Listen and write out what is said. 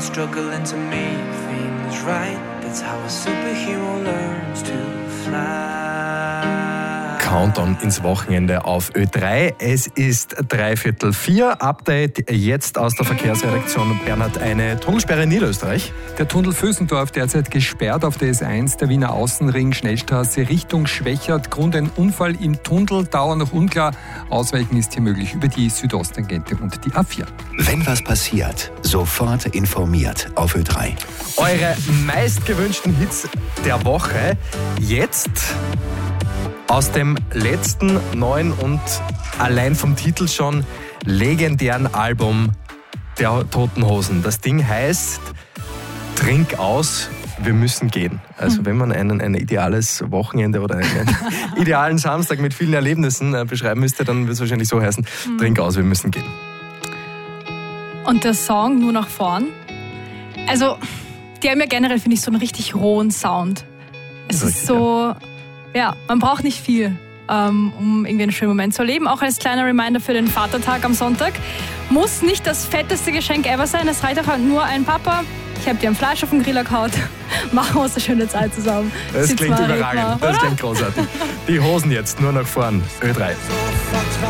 struggling to make things right. That's how a superhero learns to fly. Countdown ins Wochenende auf Ö3. Es ist 3:45. Update jetzt aus der Verkehrsredaktion. Bernhard, eine Tunnelsperre in Niederösterreich. Der Tunnel Vösendorf derzeit gesperrt auf der S1, der Wiener Außenring, Schnellstraße Richtung Schwächert. Grund ein Unfall im Tunnel, Dauer noch unklar. Ausweichen ist hier möglich über die Südosttangente und die A4. Wenn was passiert, sofort informiert auf Ö3. Eure meistgewünschten Hits der Woche jetzt aus dem letzten neuen und allein vom Titel schon legendären Album der Toten Hosen. Das Ding heißt Trink aus, wir müssen gehen. Also wenn man ein ideales Wochenende oder einen idealen Samstag mit vielen Erlebnissen beschreiben müsste, dann würde es wahrscheinlich so heißen, Trink aus, wir müssen gehen. Und der Song Nur nach vorn, also die haben ja generell, finde ich, so einen richtig rohen Sound. Es ist so, ja, man braucht nicht viel, um irgendwie einen schönen Moment zu erleben. Auch als kleiner Reminder für den Vatertag am Sonntag. Muss nicht das fetteste Geschenk ever sein, es reicht auch nur ein Papa. Ich habe dir ein Fleisch auf den Griller gehauen. Machen wir uns eine schöne Zeit zusammen. Das klingt überragend, das klingt großartig. Die Hosen jetzt, nur nach vorn, Ö3.